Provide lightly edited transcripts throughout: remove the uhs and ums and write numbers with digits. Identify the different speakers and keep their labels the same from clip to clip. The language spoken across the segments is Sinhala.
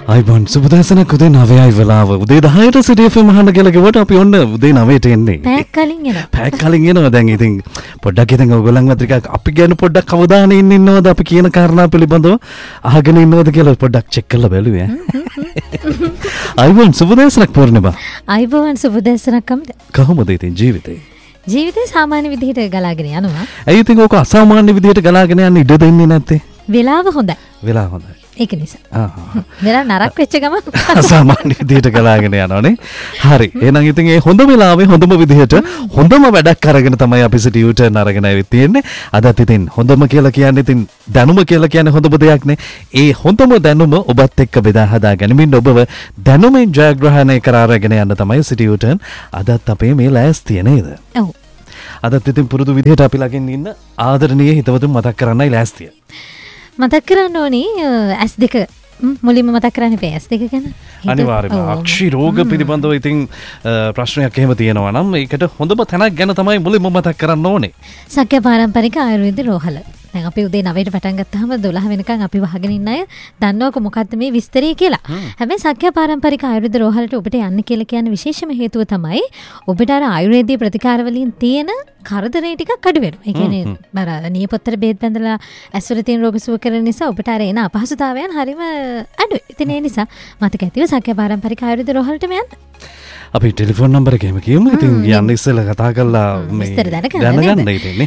Speaker 1: අයිබෝන් සුබදෑසනක් උදේ 9යි වෙලාව. උදේ 10ට සිටි FM අහන්න කියලා කිව්වට අපි ඔන්න උදේ 9ට එන්නේ.
Speaker 2: පැයක් කලින් එනවා.
Speaker 1: පැයක් කලින් එනවා. දැන් ඉතින් පොඩ්ඩක් ඉතින් ඔයගොල්ලන්වත් ටිකක් අපි ගැන පොඩ්ඩක් අවධානය ඉන්නවද අපි කියන කාරණා පිළිබඳව අහගෙන ඉන්නවද කියලා පොඩ්ඩක් චෙක් කරලා බලුවේ. අයිබෝන් සුබදෑසනක් පූර්ණිමා.
Speaker 2: අයිබෝන් සුබදෑසනක්
Speaker 1: කොහොමද ඉතින් ජීවිතේ?
Speaker 2: ජීවිතේ සාමාන්‍ය විදිහට ගලාගෙන යනවා.
Speaker 1: ඇයි ඉතින් ඔක අසාමාන්‍ය විදිහට ගලාගෙන යන්න ඉඩ දෙන්නේ නැත්තේ?
Speaker 2: වෙලාව හොඳයි.
Speaker 1: වෙලාව හොඳයි.
Speaker 2: ඒක නිසා. වෙලාව නරක වෙච්ච ගමන්
Speaker 1: අසාමාන්‍ය විදිහට ගලාගෙන යනවනේ. හරි. එහෙනම් ඉතින් ඒ හොඳ වෙලාවේ හොඳම විදිහට හොඳම වැඩක් අරගෙන තමයි අපි සිට U-turn අරගෙන ආවෙත් තියෙන්නේ. අදත් ඉතින් හොඳම කියලා කියන්නේ ඉතින් දැනුම කියලා කියන්නේ හොඳම දෙයක්නේ. ඒ හොඳම දැනුම ඔබත් එක්ක බෙදා හදා ගැනීමෙන් ඔබව දැනුමින් ජයග්‍රහණය කරගෙන යන්න තමයි සිට U-turn අදත් අපේ මේ ලෑස්තිය නේද?
Speaker 2: ඔව්.
Speaker 1: අදත් ඉතින් පුරුදු විදිහට අපි ළඟින් ඉන්න ආදරණීය හිතවතුන් මතක් කරන්නයි ලෑස්තිය.
Speaker 2: මතක් කරන්න ඕනි S2 මුලින්ම මතක් කරන්න එපා S2 ගැන.
Speaker 1: අනිවාර්යයෙන්ම අක්ෂි රෝග පිළිබඳව ඉතින් ප්‍රශ්නයක් එහෙම තියෙනවා නම් ඒකට හොඳම තැනක් ගැන තමයි මුලින්ම මතක් කරන්න ඕනේ.
Speaker 2: සක්‍ර පාරම්පරික ආයුර්වේද රෝහල. දැන් අපි උදේ 9ට පටන් ගත්තාම 12 වෙනකන් අපි වහගෙන ඉන්න අය දන්නවක මොකද්ද මේ විස්තරය කියලා. හැබැයි සක්‍ර පාරම්පරික ආයුර්වේද රෝහලට ඔබට යන්න කියලා කියන විශේෂම හේතුව තමයි ඔබට අර ආයුර්වේදීය ප්‍රතිකාර වලින් තියෙන කරදරේ ටිකක් අඩු වෙනවා. ඒ කියන්නේ අර නියපොත්තට බෙහෙත් බඳලා ඇස්වල තියෙන රෝග සුව කරන නිසා ඔබට අර එන අපහසුතාවයන් හරිම අඩුයි. ඉතින් ඒ නිසා මතක ඇතිව සක්‍ර පාරම්පරික ආයුර්වේද රෝහලටම යන්න.
Speaker 1: අපි ටෙලිෆෝන් නම්බර එකම කියමු. ඉතින් යන්න ඉස්සෙල්ලා කතා කරලා මේ දැනගන්න ඉතින්නේ.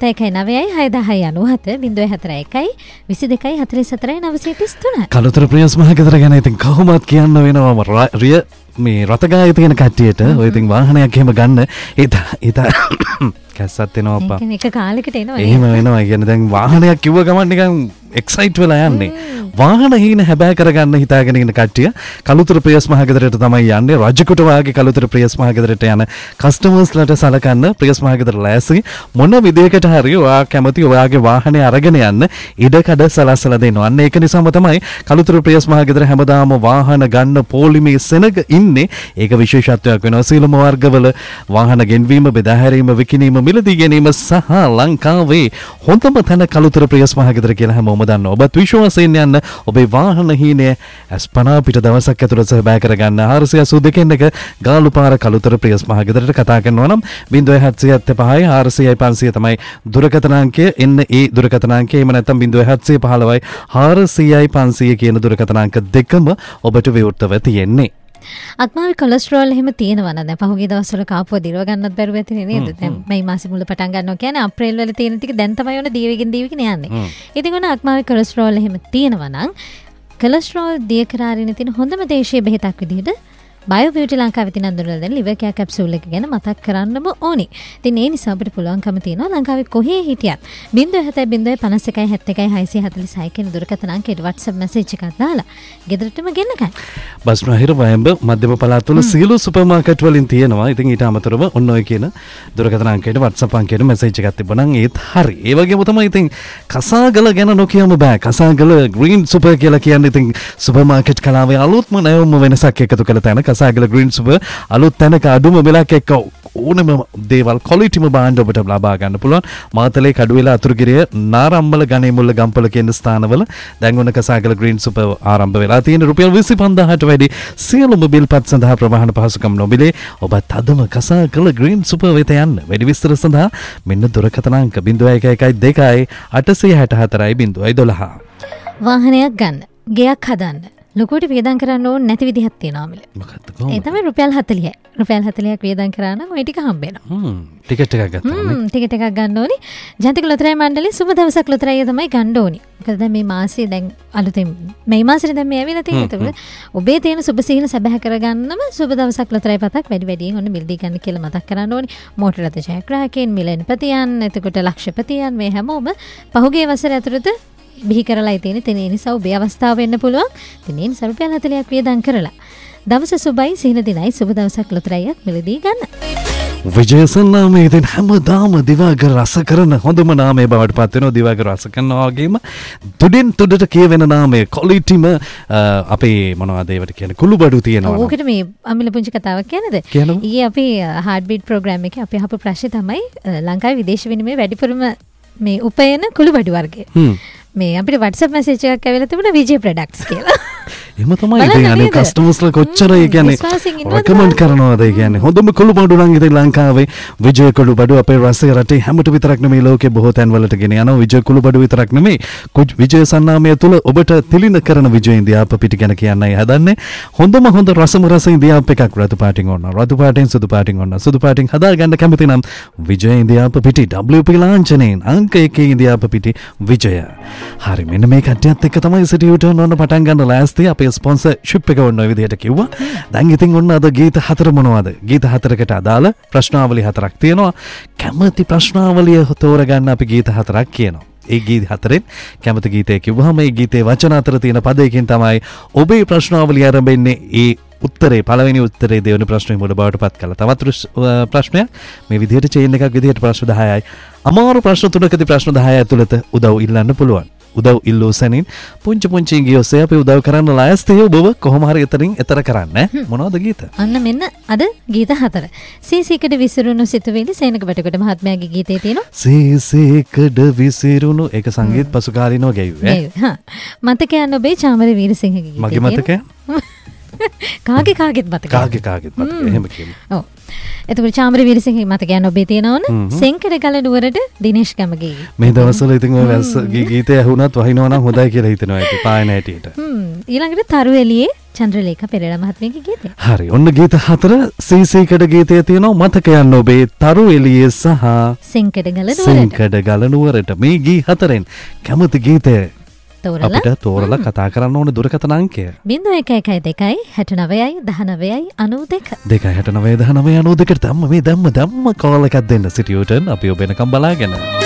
Speaker 2: 071 041 22
Speaker 1: කලුතර ප්‍රියස් මහගෙදර ගැන ඉතින් කොහොමත් කියන්න වෙනවා. රිය මේ රතගාය තියෙන කට්ටියට ඔය ඉතින් වාහනයක් එහෙම ගන්න ඒත කැස්සත් එනවා අප්පා.
Speaker 2: ඒක කාලෙකට එනවා.
Speaker 1: එහෙම වෙනවා. කියන්නේ දැන් වාහනයක් කිව්ව ගමන් නිකන් එක්සයිට් වෙලා යන්නේ. වාහන හීන හැබෑ කරගන්න හිතාගෙන ඉන්න කට්ටිය කලුතර ප්‍රියස් මහගෙදරට තමයි යන්නේ. රජකුට වාගේ කලුතර ප්‍රියස් මහගෙදරට යන කස්ටමර්ස්ලට සලකන්න ප්‍රියස් මහගෙදර ලෑස්ති මොන විදියකට හරි ඔයා කැමති ඔයාගේ වාහනේ අරගෙන යන්න ඉඩකඩ සලස්සලා දෙනවා. අන්න ඒක නිසාම තමයි කලුතර ප්‍රියස් මහගෙදර හැමදාම වාහන ගන්න පොලිමේ සෙනග ඉන්නේ. ඒක විශේෂත්වයක් වෙනවා. සීලම වර්ගවල වාහන ගෙන්වීම, බෙදා හැරීම, විකිණීම, මිලදී ගැනීම සහ ලංකාවේ හොඳම තැන කලුතර ප්‍රියස් මහගෙදර කියලා හැමෝම දන්නවා. ඔබත් විශ්වාසයෙන් යන්න ඔබේ වාහන හීනය ඇස්පනා පිට දවසක් ඇතුළත සහභාගී කරගන්න 482 එක ගාලුපාර කලුතර ප්‍රියස් මහගෙදරට කතා කරනවා නම් 0775 400 තමයි දුරකථන අංකය. එන්න ඒ දුරකථන අංකය එහෙම නැත්නම් 0715 400 500 කියන දුරකථන අංක දෙකම ඔබට විවෘතව තියෙන්නේ.
Speaker 2: අක්මාවේ කොලෙස්ටරෝල් එහෙම තියෙනවා නේද? පහුගිය දවස්වල කාපුව දිරව ගන්නත් බැරුව ඇතිනේ නේද? දැන් මේ මාසෙ මුල පටන් ගන්නවා කියන්නේ අප්‍රේල් වල තියෙන ටික දැන් තමයි ඔන්න දීවිගෙන යන්නේ. ඉතින් ඔන්න අක්මාවේ කොලෙස්ටරෝල් එහෙම තියෙනවා නම් කොලෙස්ටරෝල් දිය කරාරින තියෙන හොඳම දේශීය බෙහෙතක් විදිහට බයෝබියුටි ලංකාවේ තියෙන අඳුරලා දෙන liver care capsule එක ගැන මතක් කරන්නම ඕනි. ඉතින් ඒ නිසා අපිට පුළුවන්කම තියෙනවා ලංකාවේ කොහේ හිටියත් 0705171 කියන දුරකථන අංකයට WhatsApp message එකක් දාලා ගෙදරටම ගෙන්න ගන්න.
Speaker 1: බස්නාහිර වයඹ මධ්‍යම පළාත් වල සියලු සුපර් මාකට් වලින් තියෙනවා. ඉතින් ඊට අමතරව ඔන්න ඔය කියන දුරකථන අංකයට WhatsApp අංකයට message එකක් තිබුණා නම් ඒත් හරි. ඒ වගේම තමයි ඉතින් කසාගල ගැන නොකියම බෑ. කසාගල green super කියලා කියන්නේ ඉතින් සුපර් මාකට් කලාවේ අලුත්ම නැවුම් වෙනසක් එකතු කළ තැන කසාගල green super අලුත් තැනක අඩුම මිලක් එක්ක ඕනම දේවල් ක්වොලිටිම බාණ්ඩ ඔබට ලබා ගන්න පුළුවන්. මාතලේ කඩුවෙල අතුරුගිරිය නාරම්මල ගණේමුල්ල ගම්පල කියන ස්ථානවල දැන් ඔන්න කසාගල green super ආරම්භ වෙලා තියෙන රුපියල් 25000ට වැඩි සියලුම බිල්පත් සඳහා ප්‍රවාහන පහසුකම් නොමිලේ. ඔබත් අදම කසාගල green super වෙත යන්න. වැඩි විස්තර සඳහා මෙන්න දුරකථන අංක 0112 864 012.
Speaker 2: වාහනයක් ගන්න, ගෙයක් හදන්න ලොකුවට වියදම් කරන්න ඕනේ නැති විදිහක් තියෙනවා මිල.
Speaker 1: මොකක්ද කොහොමද?
Speaker 2: ඒ තමයි රුපියල් 40යි. රුපියල් 40ක් වියදම් කරා නම් ওই ටික හම්බ වෙනවා.
Speaker 1: ටිකට් එකක් ගත්තා නේ.
Speaker 2: ටිකට් එකක් ගන්න ඕනි. ජාතික ලොතරැයි මණ්ඩලයේ සුබ දවසක් ලොතරැයි තමයි ගන්න ඕනි. මොකද දැන් මේ මාසේ දැන් අලුතෙන් මේ මාසෙට දැන් මේ ඇවිල්ලා තියෙන. ඒතකොට ඔබේ තියෙන සුබ සිහින සැබෑ කරගන්නම සුබ දවසක් ලොතරැයි පතක් වැඩි වැඩියෙන් ඔන්න මිලදී ගන්න කියලා මතක් කරන්න ඕනි. මෝටර රථ ජයග්‍රාහකයන්, මිලෙන්පතියන්, එතකොට ලක්ෂපතියන් මේ හැමෝම පහුගිය වසර ඇතුළත බිහි කරලා තියෙන. ඒ නිසා ඔබේ අවස්ථාව වෙන්න පුළුවන්. ඒ නිසා රුපියල් 40ක් වියදම් කරලා දවස සුබයි සිහින දිනයි සුබ දවසක් ලොතරැයියක් මිලදී ගන්න.
Speaker 1: විජයසන් නාමයේ ඉතින් හැමදාම දිවාගර රස කරන හොඳම නාමය බවට පත් වෙනවා. දිවාගර රස කරනවා වගේම තුඩින් තුඩට කියවෙන නාමය ක්වොලිටිම අපේ මොනවද ඒවට කියන්නේ කුළුබඩු තියෙනවා.
Speaker 2: ඕකට මේ අමිල පුංචි කතාවක් කියන්නද? ඊයේ අපි හાર્ට් බීට් ප්‍රෝග්‍රෑම් එකේ අපි අහපු ප්‍රශ්නේ තමයි ලංකාවේ විදේශ විනිමය වැඩිපුරම මේ උපයන කුළුබඩු වර්ගය. මේ අපිට WhatsApp message එකක් ඇවිල්ලා තිබුණා විජේ ප්‍රොඩක්ට්ස් කියලා.
Speaker 1: එහෙම තමයි ඉතින් අනේ කස්ටමර්ස්ලා කොච්චර ඒ කියන්නේ රෙකමන්ඩ් කරනවද ඒ කියන්නේ හොඳම කුළු බඩු නම් ඉතින් ලංකාවේ විජය කුළු බඩු අපේ රසයේ රටේ හැමට විතරක් නෙමෙයි ලෝකේ බොහෝ තැන්වලට ගෙන යනවා විජය කුළු බඩු විතරක් නෙමෙයි විජය සන්නාමය තුල ඔබට තිලින කරන විජය ඉන්දියාප පිටි ගැන කියන්නයි හදන්නේ හොඳම හොඳ රසම රස ඉන්දියාප එකක් රතු පාටින් ඕන රතු පාටින් සුදු පාටින් ඕන සුදු පාටින් හදා ගන්න කැමති නම් විජය ඉන්දියාප පිටි WP ලාංඡනයෙන් අංක 1 ඉන්දියාප පිටි විජය හරි මෙන්න මේ කට්ටියත් එක්ක තමයි සිටි යූටර්න් ඔන්න පටන් ගන්න ලෑස්ති අපේ ස්පොන්සර්ෂිප් එක ඔන්න ඔය විදිහට කිව්වා දැන් ඉතින් ඔන්න අද ගීත 4 මොනවද ගීත 4කට අදාළ ප්‍රශ්නාවලි 4ක් තියෙනවා කැමති ප්‍රශ්නාවලිය තෝරගන්න අපි ගීත 4ක් කියනවා ඒ ගීත 4න් කැමති ගීතය කිව්වහම ඒ ගීතේ වචන අතර තියෙන පදයකින් තමයි ඔබේ ප්‍රශ්නාවලිය ආරම්භෙන්නේ ඒ උත්තරේ පළවෙනි උත්තරේ දෙවෙනි ප්‍රශ්නේ මුල බවට පත් කළා. තවත් ප්‍රශ්නයක් මේ විදිහට චේන් එකක් විදිහට ප්‍රශ්න 10යි. අමාරු ප්‍රශ්න තුනකදී ප්‍රශ්න 10 ඇතුළත උදව් ඉල්ලන්න පුළුවන්. උදව් ඉල්ලුසනින් පුංචි පුංචි ගියොසේ අපි උදව් කරන්න ලෑස්ති ඔබව කොහොම හරි එතනින් එතර කරන්න මොනවද ගීත?
Speaker 2: අන්න මෙන්න අද ගීත 4. සීසීකඩ විසිරුණු සිතුවිලි සේනක බටකොට මහත්මයාගේ ගීතේ තියෙනවා.
Speaker 1: සීසීකඩ විසිරුණු ඒක සංගීත පසුකාලීනව ගැයුවේ.
Speaker 2: හා මතකයන් ඔබේ චාමර වීරසිංහගේ ගීතේ.
Speaker 1: මගේ මතකය?
Speaker 2: කාගෙත් මතකය.
Speaker 1: කාගෙත් මතකය. එහෙම කියමු.
Speaker 2: ඔව්. එතකොට චාමර වීරසිංහගේ මතකයන් ඔබේ තියෙනවනේ. සෙන්කඩ ගල නුවරට දිනේෂ් ගමගේ.
Speaker 1: මේ දවස්වල ඉතින් ඔය වැස්ස ගීතය ඇහුණත් වහිනවා නම් හොඳයි කියලා හිතනවා ඇති පායන හැටියට.
Speaker 2: ඊළඟට තරු එළියේ චන්ද්‍රලේඛා පෙරේරා මහත්මියගේ ගීතය.
Speaker 1: හරි. ඔන්න ගීත 4 සීසීකඩ ගීතය තියෙනවා මතකයන් ඔබේ තරු එළියේ සහ
Speaker 2: සෙන්කඩ ගල නුවරට.
Speaker 1: සෙන්කඩ ගල නුවරට මේ ගී 4න් කැමති ගීතය අපිට තෝරලා කතා කරන්න ඕන දුරකථන අංකය
Speaker 2: 0112 69යි 19යි 92
Speaker 1: 269 19 92 දැම්ම කෝල් එකක් දෙන්න සිටියුටන් අපි ඔබ එනකම් බලාගෙන